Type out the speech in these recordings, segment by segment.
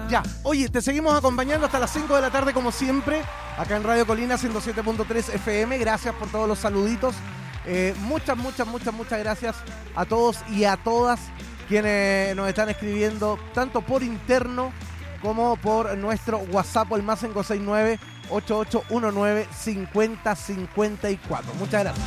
Ya, oye, te seguimos acompañando hasta las 5 de la tarde como siempre, acá en Radio Colina 107.3 FM. Gracias por todos los saluditos. Muchas gracias a todos y a todas quienes nos están escribiendo, tanto por interno como por nuestro WhatsApp, el más 569 8819 5054. Muchas gracias.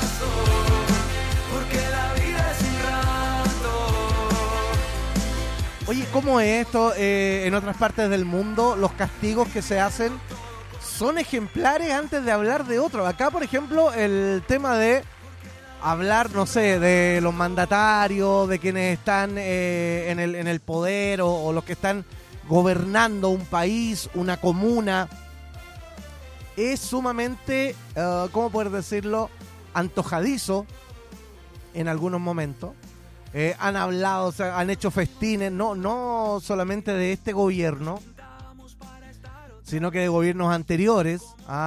Oye, ¿cómo es esto en otras partes del mundo? Los castigos que se hacen son ejemplares antes de hablar de otro. Acá, por ejemplo, el tema de hablar, no sé, de los mandatarios, de quienes están en el poder o los que están gobernando un país, una comuna, es sumamente, ¿cómo poder decirlo?, antojadizo en algunos momentos. Han hablado, o sea, han hecho festines, no solamente de este gobierno, sino que de gobiernos anteriores,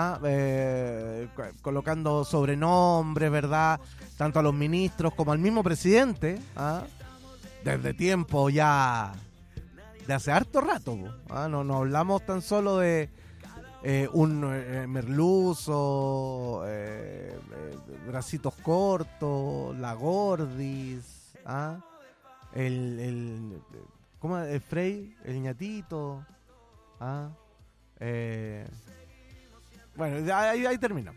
colocando sobrenombres, ¿verdad?, tanto a los ministros como al mismo presidente, desde tiempo ya, de hace harto rato, no hablamos tan solo de un merluzo, bracitos cortos, la gordis, ¿cómo? El Frey, el ñatito, bueno, ahí terminamos.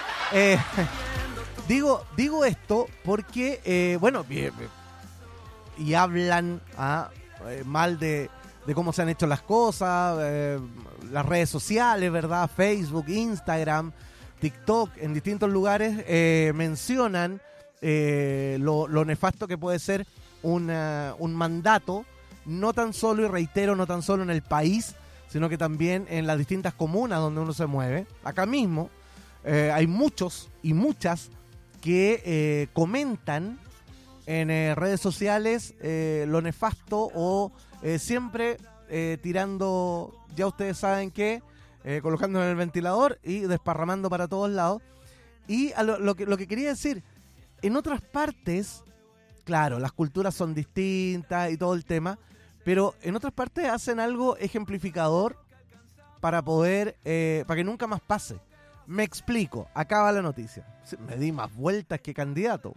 Digo esto porque, bueno, y hablan mal de cómo se han hecho las cosas, las redes sociales, ¿verdad? Facebook, Instagram, TikTok, en distintos lugares mencionan lo nefasto que puede ser un mandato, no tan solo, y reitero, no tan solo en el país, sino que también en las distintas comunas donde uno se mueve. Acá mismo hay muchos y muchas que comentan en redes sociales lo nefasto o siempre tirando, ya ustedes saben qué, colocando en el ventilador y desparramando para todos lados. Y lo que quería decir, en otras partes, claro, las culturas son distintas y todo el tema, pero en otras partes hacen algo ejemplificador para poder, para que nunca más pase. Me explico, acá va la noticia. Me di más vueltas que candidato.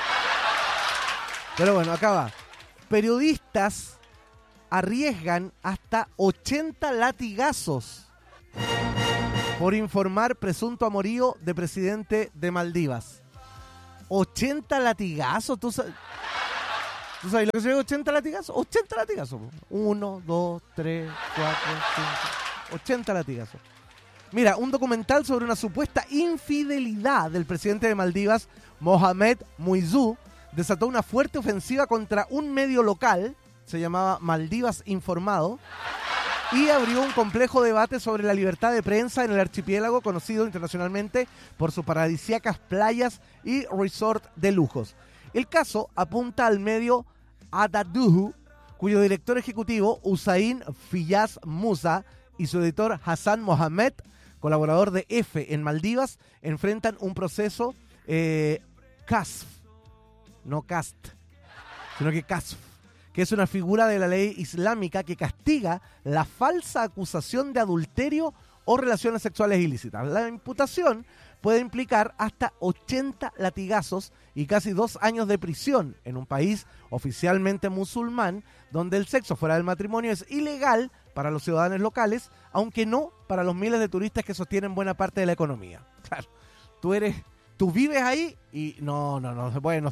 Pero bueno, acá va. Periodistas arriesgan hasta 80 latigazos por informar presunto amorío de presidente de Maldivas. 80 latigazos, ¿tú sabes lo que se ve? 80 latigazos. 80 latigazos. 1, 2, 3, 4, 5. 80 latigazos. Mira, un documental sobre una supuesta infidelidad del presidente de Maldivas, Mohamed Muizzu, desató una fuerte ofensiva contra un medio local, se llamaba Maldivas Informado, y abrió un complejo debate sobre la libertad de prensa en el archipiélago, conocido internacionalmente por sus paradisíacas playas y resort de lujos. El caso apunta al medio Adaduhu, cuyo director ejecutivo, Hussein Fiyaz Musa, y su editor Hassan Mohamed, colaborador de F en Maldivas, enfrentan un proceso CASF, no CAST, sino que CASF, que es una figura de la ley islámica que castiga la falsa acusación de adulterio o relaciones sexuales ilícitas. La imputación puede implicar hasta 80 latigazos y casi 2 años de prisión en un país oficialmente musulmán, donde el sexo fuera del matrimonio es ilegal para los ciudadanos locales, aunque no para los miles de turistas que sostienen buena parte de la economía. Claro, tú vives ahí y no se puede.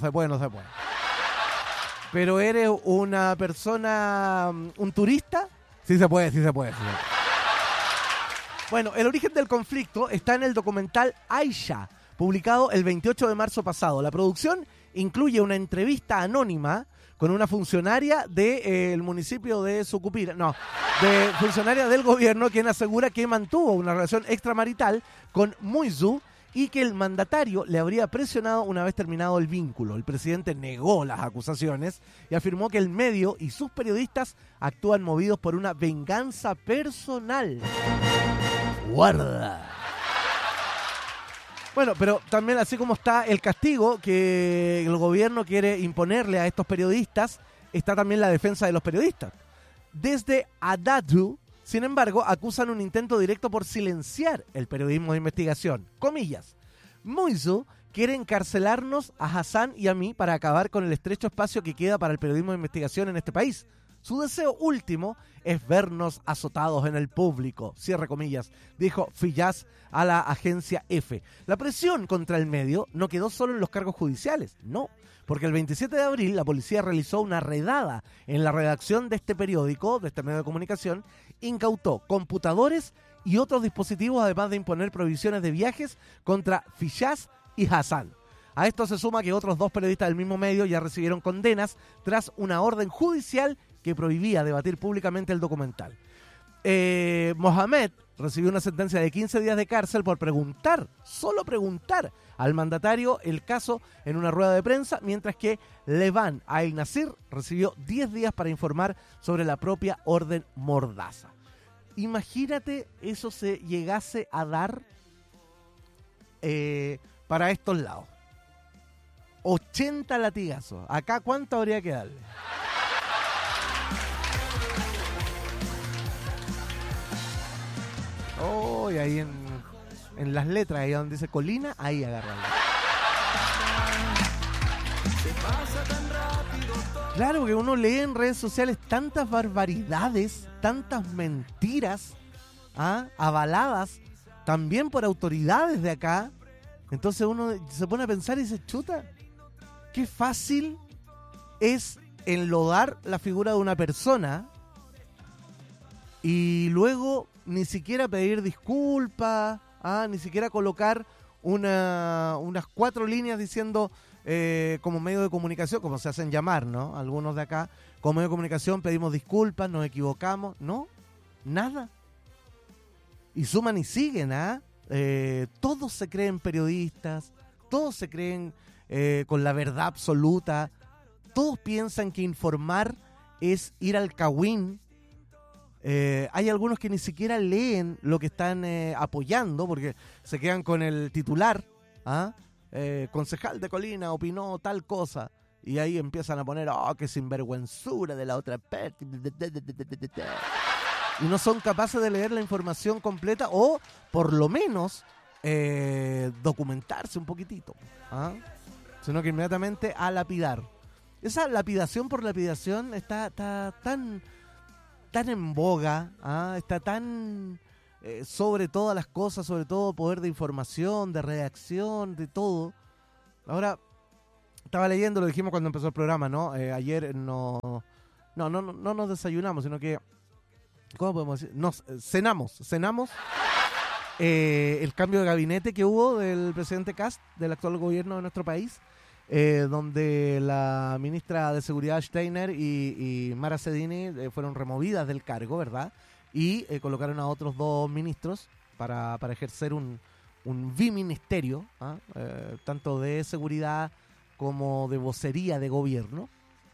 Pero eres una persona, un turista, sí se puede. Bueno, el origen del conflicto está en el documental Aisha, publicado el 28 de marzo pasado. La producción incluye una entrevista anónima con una funcionaria del municipio de Sucupira, funcionaria del gobierno, quien asegura que mantuvo una relación extramarital con Muizzu y que el mandatario le habría presionado una vez terminado el vínculo. El presidente negó las acusaciones y afirmó que el medio y sus periodistas actúan movidos por una venganza personal. Guarda. Bueno, pero también así como está el castigo que el gobierno quiere imponerle a estos periodistas, está también la defensa de los periodistas. Desde Adadu, sin embargo, acusan un intento directo por silenciar el periodismo de investigación. Comillas. Muizu quiere encarcelarnos a Hassan y a mí para acabar con el estrecho espacio que queda para el periodismo de investigación en este país. Su deseo último es vernos azotados en el público, cierre comillas, dijo Fiyaz a la agencia EFE. La presión contra el medio no quedó solo en los cargos judiciales, no, porque el 27 de abril la policía realizó una redada en la redacción de este periódico, de este medio de comunicación, incautó computadores y otros dispositivos, además de imponer prohibiciones de viajes contra Fiyaz y Hassan. A esto se suma que otros 2 periodistas del mismo medio ya recibieron condenas tras una orden judicial que prohibía debatir públicamente el documental. Mohamed recibió una sentencia de 15 días de cárcel por preguntar, solo preguntar al mandatario el caso en una rueda de prensa, mientras que Levan Al Nasir recibió 10 días para informar sobre la propia orden Mordaza. Imagínate eso se llegase a dar para estos lados. 80 latigazos. Acá, ¿cuánto habría que darle? Oh, y ahí en las letras, ahí donde dice colina, ahí agárralo. Claro que uno lee en redes sociales tantas barbaridades, tantas mentiras, avaladas también por autoridades de acá. Entonces uno se pone a pensar y dice, chuta, qué fácil es enlodar la figura de una persona y luego ni siquiera pedir disculpas, ni siquiera colocar unas 4 líneas diciendo como medio de comunicación, como se hacen llamar, ¿no? Algunos de acá, como medio de comunicación pedimos disculpas, nos equivocamos. No, nada. Y suman y siguen, todos se creen periodistas, todos se creen con la verdad absoluta, todos piensan que informar es ir al cagüín. Hay algunos que ni siquiera leen lo que están apoyando porque se quedan con el titular, concejal de Colina opinó tal cosa, y ahí empiezan a poner qué sinvergüenzura de la otra parte, y no son capaces de leer la información completa o por lo menos documentarse un poquitito, sino que inmediatamente a lapidar. Esa lapidación por lapidación está tan en boga, está tan sobre todas las cosas, sobre todo poder de información, de redacción, de todo. Ahora, estaba leyendo, lo dijimos cuando empezó el programa, ¿no? Ayer no nos desayunamos, sino que, ¿cómo podemos decir? Cenamos el cambio de gabinete que hubo del presidente Kast, del actual gobierno de nuestro país, donde la ministra de Seguridad Steiner y Mara Sedini fueron removidas del cargo, ¿verdad? Y colocaron a otros 2 ministros para ejercer un biministerio, tanto de seguridad como de vocería de gobierno.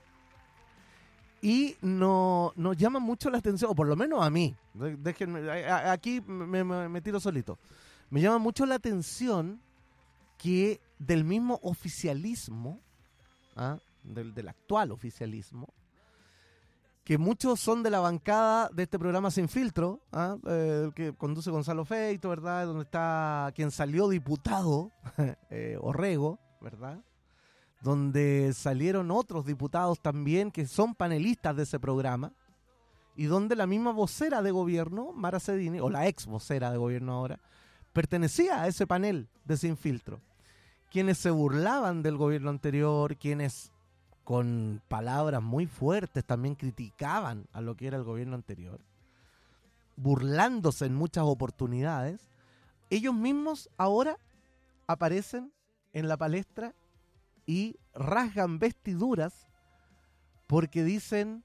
Y nos llama mucho la atención, o por lo menos a mí, déjenme, aquí me tiro solito, me llama mucho la atención que del mismo oficialismo, del actual oficialismo, que muchos son de la bancada de este programa Sin Filtro, que conduce Gonzalo Feito, ¿verdad? Donde está quien salió diputado, Orrego, ¿verdad? Donde salieron otros diputados también que son panelistas de ese programa, y donde la misma vocera de gobierno, Mara Sedini, o la ex vocera de gobierno ahora, pertenecía a ese panel de Sin Filtro. Quienes se burlaban del gobierno anterior, quienes con palabras muy fuertes también criticaban a lo que era el gobierno anterior, burlándose en muchas oportunidades, ellos mismos ahora aparecen en la palestra y rasgan vestiduras porque dicen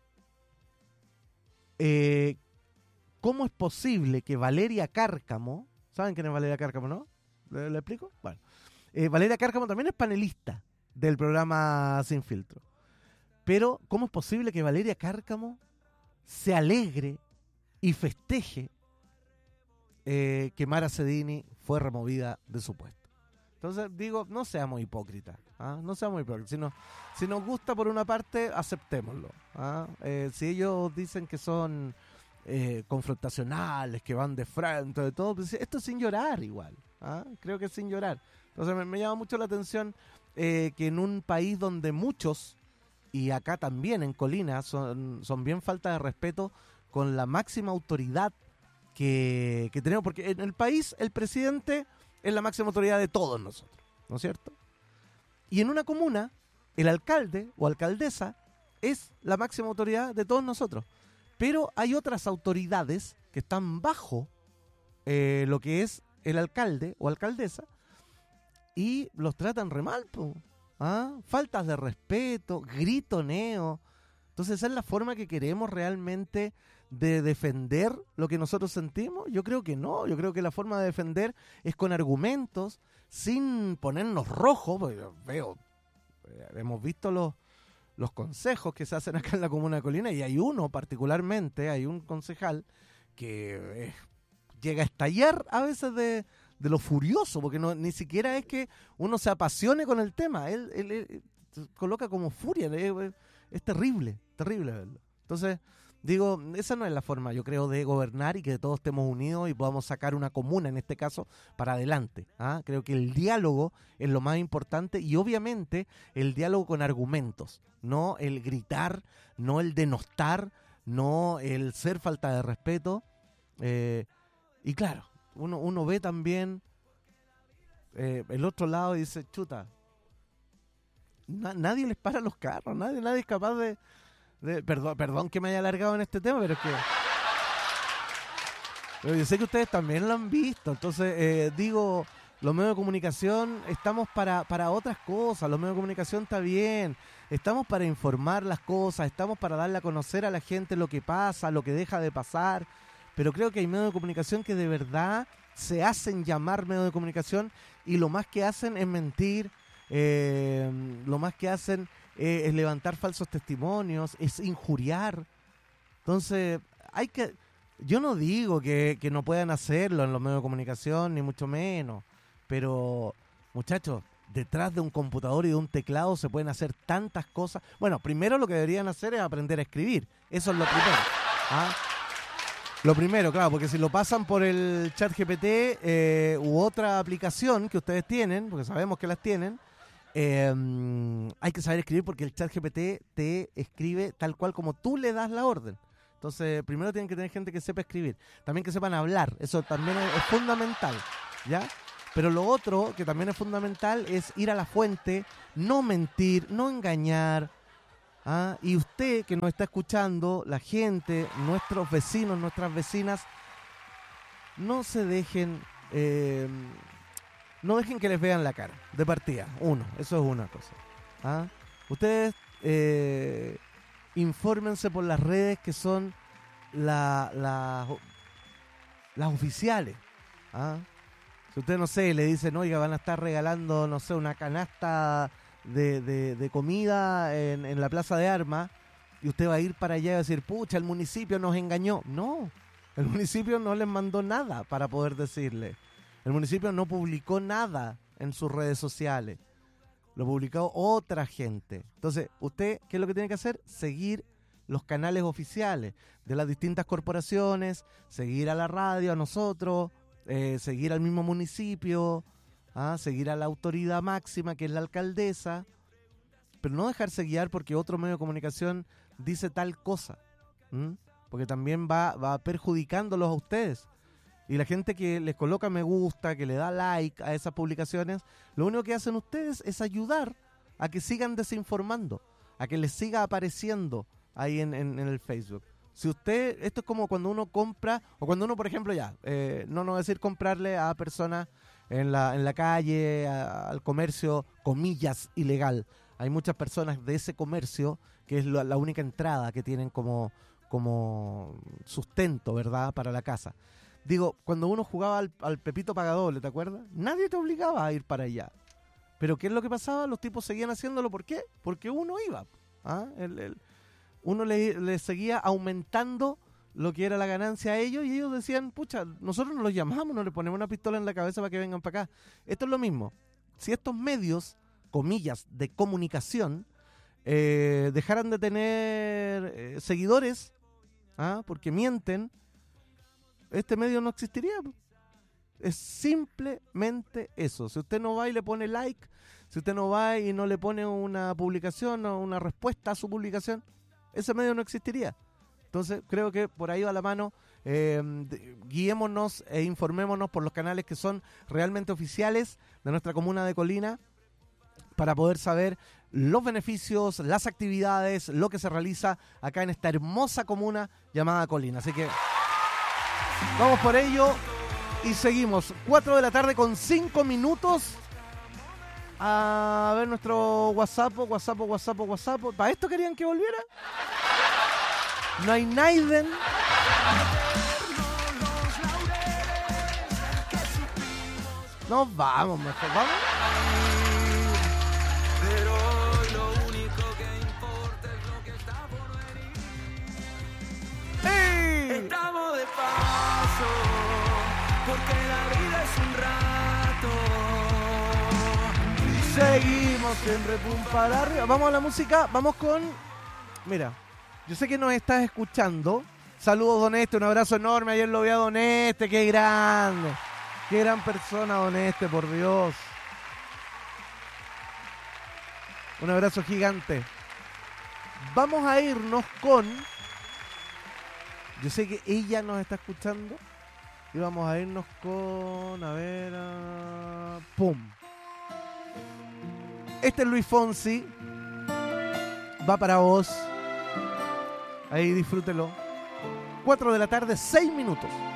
¿cómo es posible que Valeria Cárcamo, ¿saben quién es Valeria Cárcamo, no? ¿Le explico? Bueno, Valeria Cárcamo también es panelista del programa Sin Filtro, pero ¿cómo es posible que Valeria Cárcamo se alegre y festeje que Mara Sedini fue removida de su puesto? Entonces digo, no seamos hipócritas, no seamos hipócritas. Si nos gusta por una parte, aceptémoslo. Si ellos dicen que son confrontacionales, que van de frente, de todo, pues esto es sin llorar igual. Creo que es sin llorar. Entonces me llama mucho la atención que en un país donde muchos, y acá también en Colina, son bien falta de respeto con la máxima autoridad que tenemos, porque en el país el presidente es la máxima autoridad de todos nosotros, ¿no es cierto? Y en una comuna, el alcalde o alcaldesa es la máxima autoridad de todos nosotros. Pero hay otras autoridades que están bajo lo que es el alcalde o alcaldesa y los tratan re mal, po. Faltas de respeto, gritoneo. Entonces, ¿esa es la forma que queremos realmente de defender lo que nosotros sentimos? Yo creo que no. Yo creo que la forma de defender es con argumentos, sin ponernos rojos. Hemos visto los consejos que se hacen acá en la Comuna de Colina, y hay uno particularmente, hay un concejal que llega a estallar a veces de lo furioso, porque ni siquiera es que uno se apasione con el tema. Él coloca como furia. Es terrible verlo. Entonces, digo, esa no es la forma, yo creo, de gobernar y que todos estemos unidos y podamos sacar una comuna, en este caso, para adelante. Creo que el diálogo es lo más importante, y obviamente el diálogo con argumentos, no el gritar, no el denostar, no el ser falta de respeto. Y claro, uno ve también el otro lado y dice, chuta, nadie les para los carros, nadie es capaz de perdón que me haya alargado en este tema, pero yo sé que ustedes también lo han visto. Entonces digo, los medios de comunicación estamos para otras cosas. Los medios de comunicación está bien, estamos para informar las cosas, estamos para darle a conocer a la gente lo que pasa, lo que deja de pasar, pero creo que hay medios de comunicación que de verdad se hacen llamar medios de comunicación y lo más que hacen es mentir. Lo más que hacen es levantar falsos testimonios, es injuriar. Entonces, yo no digo que no puedan hacerlo en los medios de comunicación, ni mucho menos, pero, muchachos, detrás de un computador y de un teclado se pueden hacer tantas cosas. Bueno, primero lo que deberían hacer es aprender a escribir. Eso es lo primero. Lo primero, claro, porque si lo pasan por el ChatGPT u otra aplicación que ustedes tienen, porque sabemos que las tienen, hay que saber escribir, porque el ChatGPT te escribe tal cual como tú le das la orden. Entonces, primero tienen que tener gente que sepa escribir, también que sepan hablar. Eso también es fundamental, ¿ya? Pero lo otro que también es fundamental es ir a la fuente, no mentir, no engañar. Y usted que nos está escuchando, la gente, nuestros vecinos, nuestras vecinas, no se dejen no dejen que les vean la cara de partida. Eso es una cosa. Ustedes infórmense por las redes, que son las oficiales. Si usted, no sé, le dicen, oiga, van a estar regalando, no sé, una canasta de comida en la Plaza de Armas, y usted va a ir para allá y va a decir, pucha, el municipio nos engañó. No, el municipio no les mandó nada para poder decirle. El municipio no publicó nada en sus redes sociales. Lo publicó otra gente. Entonces, usted, ¿qué es lo que tiene que hacer? Seguir los canales oficiales de las distintas corporaciones, seguir a la radio, a nosotros, seguir al mismo municipio, seguir a la autoridad máxima, que es la alcaldesa, pero no dejarse guiar porque otro medio de comunicación dice tal cosa, porque también va perjudicándolos a ustedes. Y la gente que les coloca me gusta, que le da like a esas publicaciones, lo único que hacen ustedes es ayudar a que sigan desinformando, a que les siga apareciendo ahí en el Facebook. Si usted, esto es como cuando uno compra, o cuando uno, por ejemplo, no va a decir comprarle a personas en la calle, al comercio, comillas, ilegal. Hay muchas personas de ese comercio que es la única entrada que tienen como sustento, ¿verdad?, para la casa. Digo, cuando uno jugaba al Pepito Pagadoble, ¿te acuerdas? Nadie te obligaba a ir para allá. Pero ¿qué es lo que pasaba? Los tipos seguían haciéndolo. ¿Por qué? Porque uno iba. Uno le seguía aumentando lo que era la ganancia a ellos, y ellos decían, pucha, nosotros no los llamamos, no le ponemos una pistola en la cabeza para que vengan para acá. Esto es lo mismo. si estos medios, comillas, de comunicación, dejaran de tener seguidores, porque mienten, este medio no existiría. Es simplemente eso. Si usted no va y le pone like, si usted no va y no le pone una publicación o una respuesta a su publicación, ese medio no existiría. Entonces creo que por ahí va la mano. Guiémonos e informémonos por los canales que son realmente oficiales de nuestra comuna de Colina, para poder saber los beneficios, las actividades, lo que se realiza acá en esta hermosa comuna llamada Colina. Así que vamos por ello y seguimos. 4 de la tarde con 5 minutos. A ver nuestro WhatsApp. ¿Para esto querían que volviera? No hay Naiden. Nos vamos mejor, vamos. Pero lo único que importa es lo que está por venir. ¡Ey! Estamos de paso, porque la vida es un rato. Y seguimos siempre pum para arriba. Vamos a la música, vamos con... Mira, yo sé que nos estás escuchando. Saludos, Don Este, un abrazo enorme. Ayer lo vi a Don Este, qué grande. Qué gran persona, Don Este, por Dios. Un abrazo gigante. Vamos a irnos con... Yo sé que ella nos está escuchando. Y vamos a irnos con... A ver... ¡Pum! Este es Luis Fonsi. Va para vos. Ahí disfrútelo. 4 de la tarde, 6 minutos.